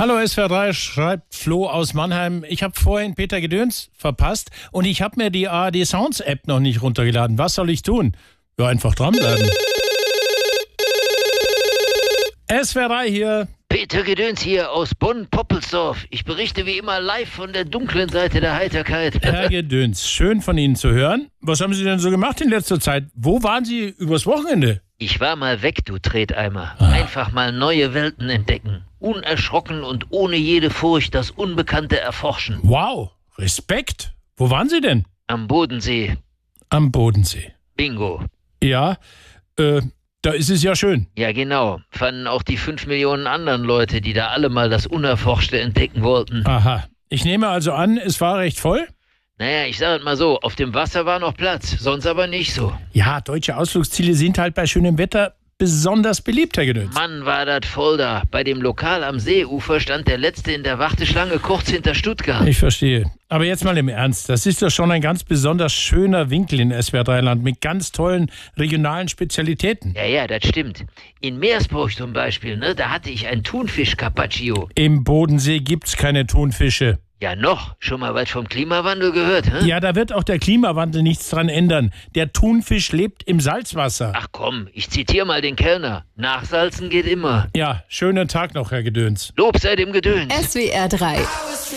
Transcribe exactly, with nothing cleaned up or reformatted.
Hallo S W R drei, schreibt Flo aus Mannheim. Ich habe vorhin Peter Gedöns verpasst und ich habe mir die A R D Sounds App noch nicht runtergeladen. Was soll ich tun? Ja, einfach dranbleiben. S W R drei hier. Peter Gedöns hier aus Bonn-Poppelsdorf. Ich berichte wie immer live von der dunklen Seite der Heiterkeit. Herr Gedöns, schön von Ihnen zu hören. Was haben Sie denn so gemacht in letzter Zeit? Wo waren Sie übers Wochenende? Ich war mal weg, du Treteimer. Einfach mal neue Welten entdecken. Unerschrocken und ohne jede Furcht das Unbekannte erforschen. Wow, Respekt. Wo waren Sie denn? Am Bodensee. Am Bodensee. Bingo. Ja, äh, da ist es ja schön. Ja, genau. Fanden auch die fünf Millionen anderen Leute, die da alle mal das Unerforschte entdecken wollten. Aha. Ich nehme also an, es war recht voll? Naja, ich sage mal so, auf dem Wasser war noch Platz, sonst aber nicht so. Ja, deutsche Ausflugsziele sind halt bei schönem Wetter besonders beliebt, Herr Gedöns. Mann, war das voll da. Bei dem Lokal am Seeufer stand der Letzte in der Warteschlange kurz hinter Stuttgart. Ich verstehe. Aber jetzt mal im Ernst, das ist doch schon ein ganz besonders schöner Winkel in S W R drei Land mit ganz tollen regionalen Spezialitäten. Ja, ja, das stimmt. In Meersburg zum Beispiel, ne, da hatte ich ein Thunfisch-Carpaccio. Im Bodensee gibt's keine Thunfische. Ja, noch. Schon mal was vom Klimawandel gehört, hä? Ja, da wird auch der Klimawandel nichts dran ändern. Der Thunfisch lebt im Salzwasser. Ach komm, ich zitiere mal den Kellner. Nachsalzen geht immer. Ja, schönen Tag noch, Herr Gedöns. Lob sei dem Gedöns. S W R drei